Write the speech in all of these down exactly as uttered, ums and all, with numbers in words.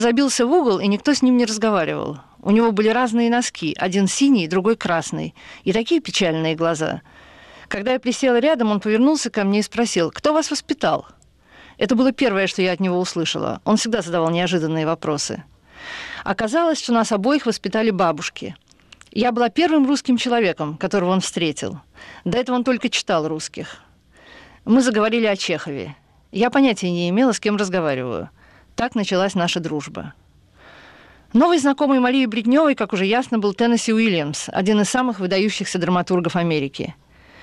Забился в угол, и никто с ним не разговаривал. У него были разные носки, один синий, другой красный, и такие печальные глаза. Когда я присела рядом, он повернулся ко мне и спросил: «Кто вас воспитал?» Это было первое, что я от него услышала. Он всегда задавал неожиданные вопросы. Оказалось, что нас обоих воспитали бабушки. Я была первым русским человеком, которого он встретил. До этого он только читал русских. Мы заговорили о Чехове. Я понятия не имела, с кем разговариваю. Так началась наша дружба. Новый знакомый Марии Бритневой, как уже ясно, был Теннесси Уильямс, один из самых выдающихся драматургов Америки.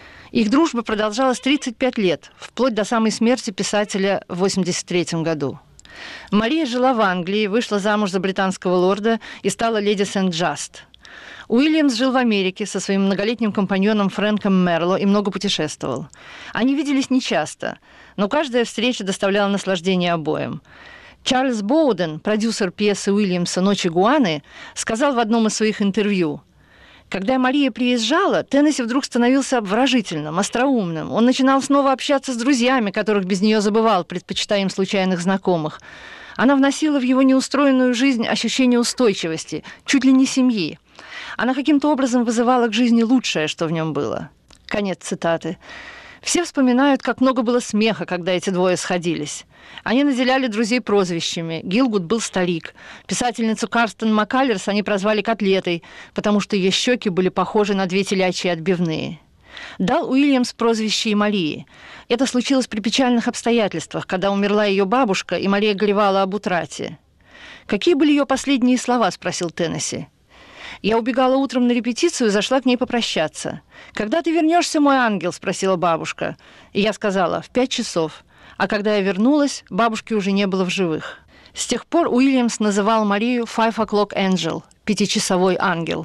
Их дружба продолжалась тридцать пять лет, вплоть до самой смерти писателя в восемьдесят третьем году. Мария жила в Англии, вышла замуж за британского лорда и стала леди Сент-Джаст. Уильямс жил в Америке со своим многолетним компаньоном Фрэнком Мерло и много путешествовал. Они виделись нечасто, но каждая встреча доставляла наслаждение обоим. Чарльз Боуден, продюсер пьесы Уильямса «Ночи Гуаны», сказал в одном из своих интервью: «Когда Мария приезжала, Теннесси вдруг становился обворожительным, остроумным. Он начинал снова общаться с друзьями, которых без нее забывал, предпочитая им случайных знакомых. Она вносила в его неустроенную жизнь ощущение устойчивости, чуть ли не семьи. Она каким-то образом вызывала к жизни лучшее, что в нем было». Конец цитаты. Все вспоминают, как много было смеха, когда эти двое сходились. Они наделяли друзей прозвищами. Гилгуд был старик. Писательницу Карстен Маккалерс они прозвали Котлетой, потому что ее щеки были похожи на две телячьи отбивные. Дал Уильямс прозвище и Марии. Это случилось при печальных обстоятельствах, когда умерла ее бабушка, и Мария горевала об утрате. «Какие были ее последние слова?» – спросил Теннесси. «Я убегала утром на репетицию и зашла к ней попрощаться. «Когда ты вернешься, мой ангел?» – спросила бабушка. И я сказала: «В пять часов». А когда я вернулась, бабушки уже не было в живых. С тех пор Уильямс называл Марию «Five O'Clock Angel» – «Пятичасовой ангел».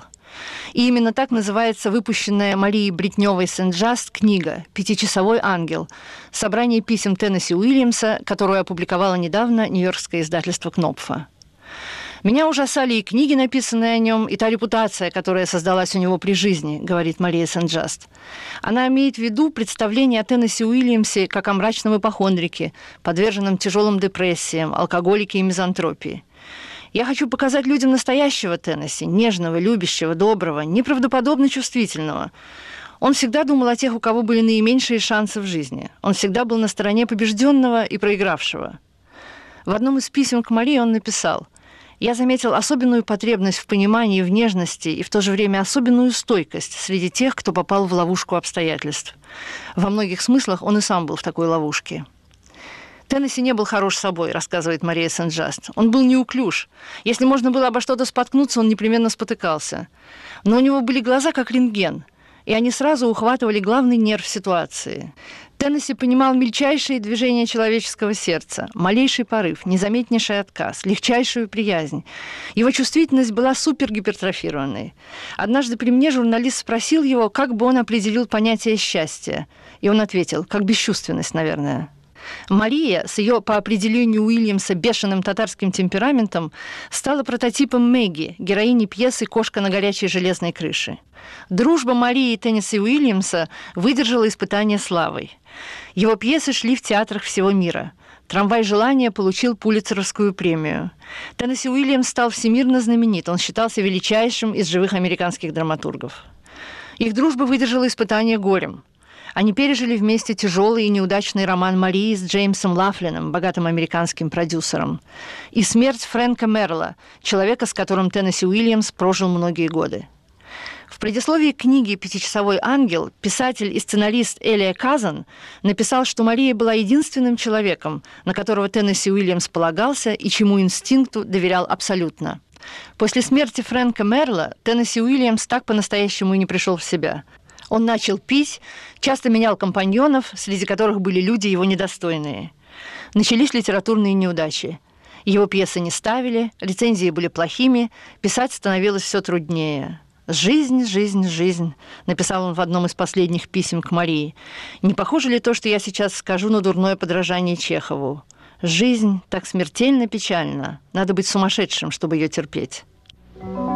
И именно так называется выпущенная Марией Бритневой Сент-Джаст книга «Пятичасовой ангел» – собрание писем Теннесси Уильямса, которую опубликовало недавно нью-йоркское издательство Кнопфа. «Меня ужасали и книги, написанные о нем, и та репутация, которая создалась у него при жизни», — говорит Мария Сент-Джаст. Она имеет в виду представление о Теннесси Уильямсе как о мрачном ипохондрике, подверженном тяжелым депрессиям, алкоголике и мизантропии. «Я хочу показать людям настоящего Теннесси, нежного, любящего, доброго, неправдоподобно чувствительного. Он всегда думал о тех, у кого были наименьшие шансы в жизни. Он всегда был на стороне побежденного и проигравшего». В одном из писем к Марии он написал: «Я заметил особенную потребность в понимании, в нежности и в то же время особенную стойкость среди тех, кто попал в ловушку обстоятельств. Во многих смыслах он и сам был в такой ловушке». Теннесси не был хорош собой, рассказывает Мария Сент-Джаст. Он был неуклюж. Если можно было обо что-то споткнуться, он непременно спотыкался. Но у него были глаза как рентген, и они сразу ухватывали главный нерв ситуации. Теннесси понимал мельчайшие движения человеческого сердца, малейший порыв, незаметнейший отказ, легчайшую приязнь. Его чувствительность была супергипертрофированной. Однажды при мне журналист спросил его, как бы он определил понятие счастья. И он ответил: как бесчувственность, наверное. Мария, с ее, по определению Уильямса, бешеным татарским темпераментом, стала прототипом Мэгги, героини пьесы «Кошка на горячей железной крыше». Дружба Марии и Теннесси Уильямса выдержала испытание славой. Его пьесы шли в театрах всего мира. «Трамвай желания» получил Пулитцеровскую премию. Теннесси Уильямс стал всемирно знаменит. Он считался величайшим из живых американских драматургов. Их дружба выдержала испытание горем. Они пережили вместе тяжелый и неудачный роман Марии с Джеймсом Лафлином, богатым американским продюсером, и смерть Фрэнка Мерла, человека, с которым Теннесси Уильямс прожил многие годы. В предисловии книги «Пятичасовой ангел» писатель и сценарист Элия Казан написал, что Мария была единственным человеком, на которого Теннесси Уильямс полагался и чему инстинкту доверял абсолютно. После смерти Фрэнка Мерла Теннесси Уильямс так по-настоящему и не пришел в себя. Он начал пить, часто менял компаньонов, среди которых были люди его недостойные. Начались литературные неудачи. Его пьесы не ставили, рецензии были плохими, писать становилось все труднее. «Жизнь, жизнь, жизнь», — написал он в одном из последних писем к Марии. «Не похоже ли то, что я сейчас скажу, на дурное подражание Чехову? Жизнь так смертельно печальна. Надо быть сумасшедшим, чтобы ее терпеть».